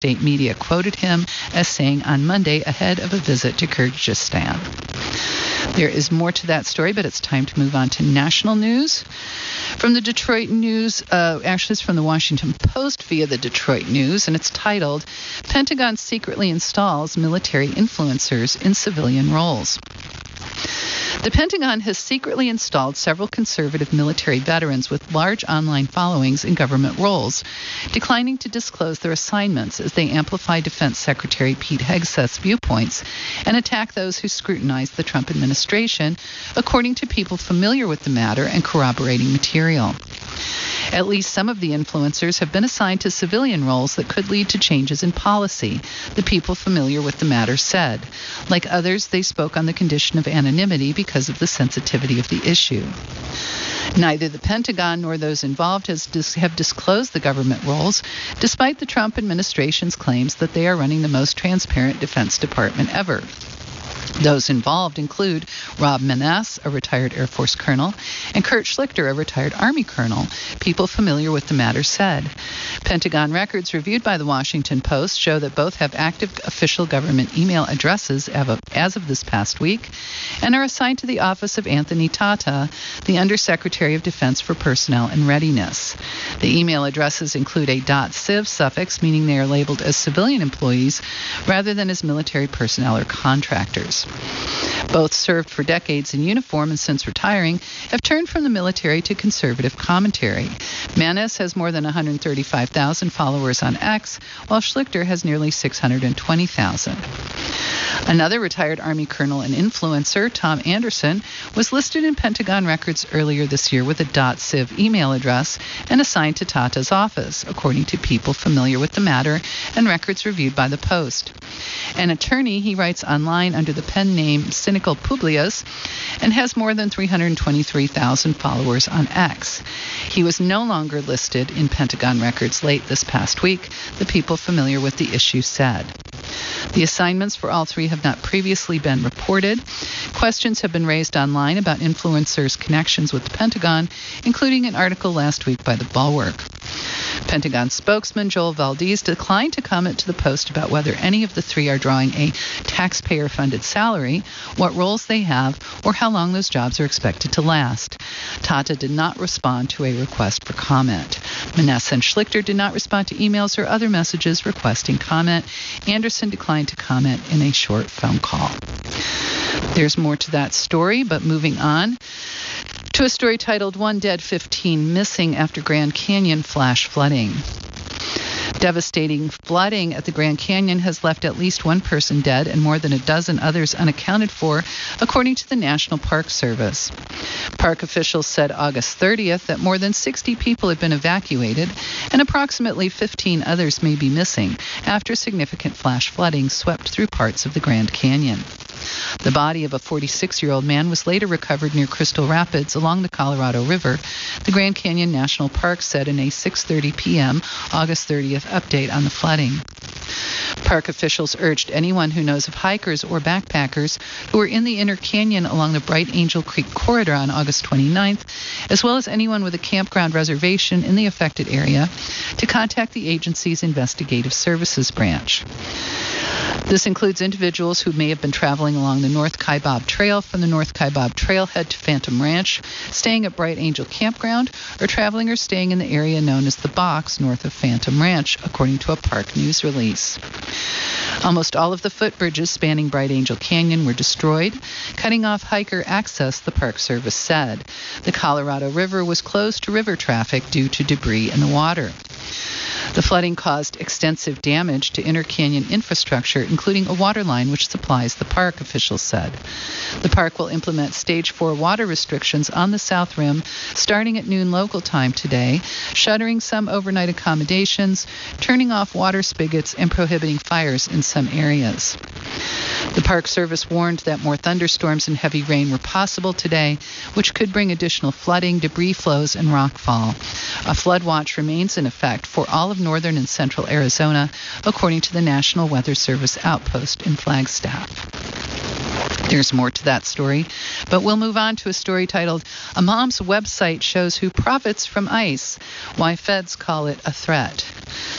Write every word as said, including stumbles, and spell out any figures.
state media quoted him as saying on Monday ahead of a visit to Kyrgyzstan. There is more to that story, but it's time to move on to national news. From the Detroit News, uh, actually it's from the Washington Post via the Detroit News, and it's titled, Pentagon Secretly Installs Military Influencers in Civilian Roles. The Pentagon has secretly installed several conservative military veterans with large online followings in government roles, declining to disclose their assignments as they amplify Defense Secretary Pete Hegseth's viewpoints and attack those who scrutinize the Trump administration, according to people familiar with the matter and corroborating material. At least some of the influencers have been assigned to civilian roles that could lead to changes in policy, the people familiar with the matter said. Like others, they spoke on the condition of anonymity because of the sensitivity of the issue. Neither the Pentagon nor those involved has dis- have disclosed the government roles, despite the Trump administration's claims that they are running the most transparent Defense Department ever. Those involved include Rob Maness, a retired Air Force colonel, and Kurt Schlichter, a retired Army colonel, people familiar with the matter said. Pentagon records reviewed by the Washington Post show that both have active official government email addresses as of this past week and are assigned to the office of Anthony Tata, the Undersecretary of Defense for Personnel and Readiness. The email addresses include a .civ suffix, meaning they are labeled as civilian employees rather than as military personnel or contractors. Both served for decades in uniform and since retiring have turned from the military to conservative commentary. Maness has more than one hundred thirty-five thousand followers on X, while Schlichter has nearly six hundred twenty thousand. Another retired Army colonel and influencer, Tom Anderson, was listed in Pentagon records earlier this year with a .civ email address and assigned to Tata's office, according to people familiar with the matter and records reviewed by the Post. An attorney, he writes online under the pen name Cynical Publius and has more than three hundred twenty-three thousand followers on X. He was no longer listed in Pentagon records late this past week, the people familiar with the issue said. The assignments for all three have not previously been reported. Questions have been raised online about influencers' connections with the Pentagon, including an article last week by The Bulwark. Pentagon spokesman Joel Valdez declined to comment to the Post about whether any of the three are drawing a taxpayer-funded salary, what roles they have, or how long those jobs are expected to last. Tata did not respond to a request for comment. Maness and Schlichter did not respond to emails or other messages requesting comment. Anderson declined to comment in a short phone call. There's more to that story, but moving on to a story titled One Dead, fifteen Missing After Grand Canyon Flash Flooding. Devastating flooding at the Grand Canyon has left at least one person dead and more than a dozen others unaccounted for, according to the National Park Service. Park officials said August thirtieth that more than sixty people had been evacuated and approximately fifteen others may be missing after significant flash flooding swept through parts of the Grand Canyon. The body of a forty-six-year-old man was later recovered near Crystal Rapids along the Colorado River, the Grand Canyon National Park said in a six thirty p.m. August thirtieth update on the flooding. Park officials urged anyone who knows of hikers or backpackers who were in the inner canyon along the Bright Angel Creek corridor on August twenty-ninth, as well as anyone with a campground reservation in the affected area, to contact the agency's Investigative Services branch. This includes individuals who may have been traveling along the North Kaibab Trail from the North Kaibab Trailhead to Phantom Ranch, staying at Bright Angel Campground, or traveling or staying in the area known as the Box north of Phantom Ranch, according to a park news release. Almost all of the footbridges spanning Bright Angel Canyon were destroyed, cutting off hiker access, the Park Service said. The Colorado River was closed to river traffic due to debris in the water. The flooding caused extensive damage to inner canyon infrastructure, including a water line which supplies the park, officials said. The park will implement Stage four water restrictions on the South Rim starting at noon local time today, shuttering some overnight accommodations, turning off water spigots, and prohibiting fires in some areas. The Park Service warned that more thunderstorms and heavy rain were possible today, which could bring additional flooding, debris flows, and rockfall. A flood watch remains in effect for all of northern and central Arizona, according to the National Weather Service outpost in Flagstaff. There's more to that story, but we'll move on to a story titled, A Mom's Website Shows Who Profits from ICE, Why Feds Call It a Threat.